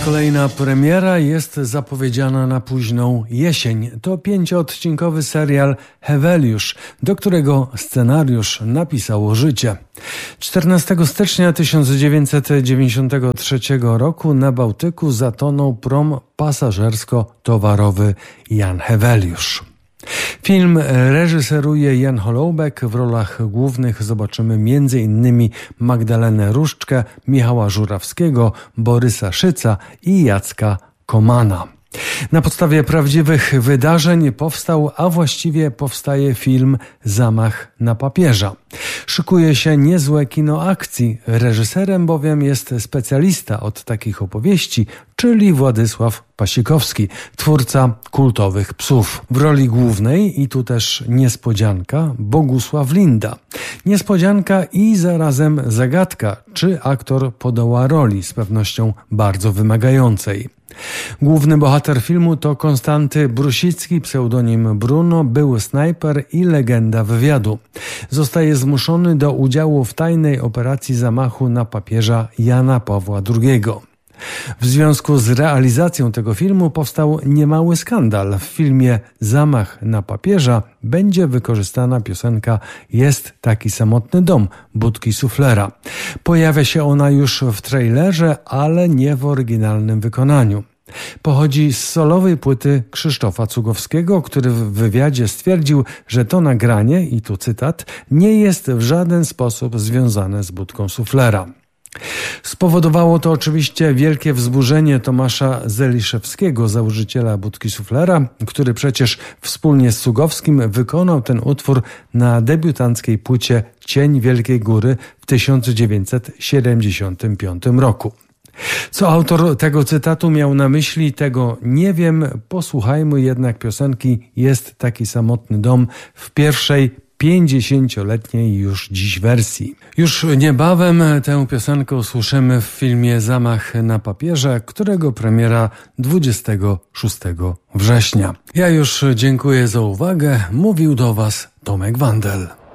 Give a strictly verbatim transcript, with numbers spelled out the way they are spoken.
kolejna premiera jest zapowiedziana na późną jesień. To pięcioodcinkowy serial Heweliusz, do którego scenariusz napisało życie. czternastego stycznia tysiąc dziewięćset dziewięćdziesiątego trzeciego roku na Bałtyku zatonął prom pasażersko-towarowy Jan Heweliusz. Film reżyseruje Jan Holoubek. W rolach głównych zobaczymy między innymi Magdalenę Różczkę, Michała Żurawskiego, Borysa Szyca i Jacka Komana. Na podstawie prawdziwych wydarzeń powstał, a właściwie powstaje film Zamach na papieża. Szykuje się niezłe kino akcji. Reżyserem bowiem jest specjalista od takich opowieści, czyli Władysław Pasikowski, twórca kultowych Psów. W roli głównej, i tu też niespodzianka, Bogusław Linda. Niespodzianka i zarazem zagadka, czy aktor podoła roli, z pewnością bardzo wymagającej. Główny bohater filmu to Konstanty Brusicki, pseudonim Bruno, były snajper i legenda wywiadu. Zostaje zmuszony do udziału w tajnej operacji zamachu na papieża Jana Pawła drugiego. W związku z realizacją tego filmu powstał niemały skandal. W filmie Zamach na papieża będzie wykorzystana piosenka Jest taki samotny dom Budki Suflera. Pojawia się ona już w trailerze, ale nie w oryginalnym wykonaniu. Pochodzi z solowej płyty Krzysztofa Cugowskiego, który w wywiadzie stwierdził, że to nagranie, i tu cytat, nie jest w żaden sposób związane z Budką Suflera. Spowodowało to oczywiście wielkie wzburzenie Tomasza Zeliszewskiego, założyciela Budki Suflera, który przecież wspólnie z Cugowskim wykonał ten utwór na debiutanckiej płycie Cień Wielkiej Góry w tysiąc dziewięćset siedemdziesiątym piątym roku. Co autor tego cytatu miał na myśli, tego nie wiem. Posłuchajmy jednak piosenki Jest taki samotny dom w pierwszej pięćdziesięcioletniej już dziś wersji. Już niebawem tę piosenkę usłyszymy w filmie Zamach na papieża, którego premiera dwudziestego szóstego września. Ja już dziękuję za uwagę. Mówił do Was Tomek Wandel.